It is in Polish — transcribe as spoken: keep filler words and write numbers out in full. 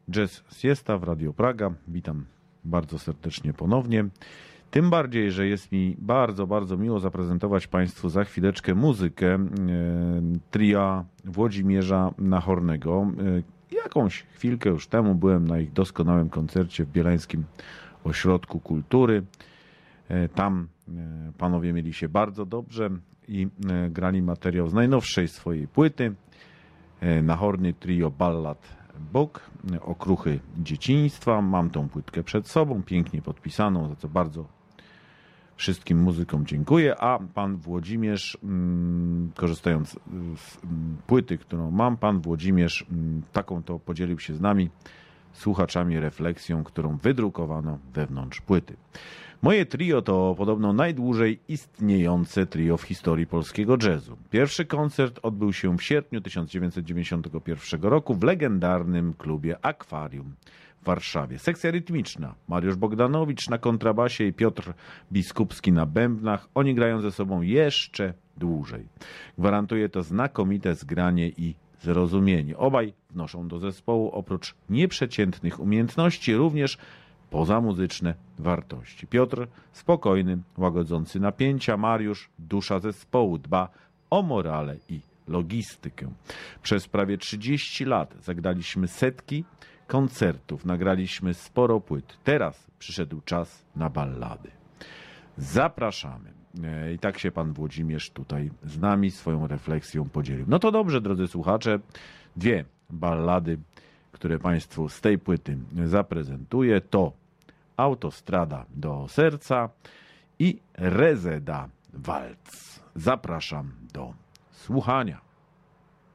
Jazz Siesta w Radio Praga. Witam bardzo serdecznie ponownie. Tym bardziej, że jest mi bardzo, bardzo miło zaprezentować Państwu za chwileczkę muzykę e, tria Włodzimierza Nachornego. E, jakąś chwilkę już temu byłem na ich doskonałym koncercie w Bielańskim Ośrodku Kultury. E, tam e, panowie mieli się bardzo dobrze i e, grali materiał z najnowszej swojej płyty. E, Nachorny Trio Ballad Bóg, okruchy dzieciństwa. Mam tą płytkę przed sobą, pięknie podpisaną, za co bardzo wszystkim muzykom dziękuję, a pan Włodzimierz, korzystając z płyty, którą mam, pan Włodzimierz taką to podzielił się z nami, słuchaczami, refleksją, którą wydrukowano wewnątrz płyty. Moje trio to podobno najdłużej istniejące trio w historii polskiego jazzu. Pierwszy koncert odbył się w sierpniu tysiąc dziewięćset dziewięćdziesiątego pierwszego roku w legendarnym klubie Akwarium w Warszawie. Sekcja rytmiczna. Mariusz Bogdanowicz na kontrabasie i Piotr Biskupski na bębnach. Oni grają ze sobą jeszcze dłużej. Gwarantuje to znakomite zgranie i zrozumienie. Obaj wnoszą do zespołu oprócz nieprzeciętnych umiejętności również pozamuzyczne wartości. Piotr spokojny, łagodzący napięcia, Mariusz dusza zespołu, dba o morale i logistykę. Przez prawie trzydzieści lat zagraliśmy setki koncertów, nagraliśmy sporo płyt. Teraz przyszedł czas na ballady. Zapraszamy. I tak się pan Włodzimierz tutaj z nami swoją refleksją podzielił. No to dobrze, drodzy słuchacze, dwie ballady, które Państwu z tej płyty zaprezentuję, to Autostrada do serca i Reseda Walc. Zapraszam do słuchania.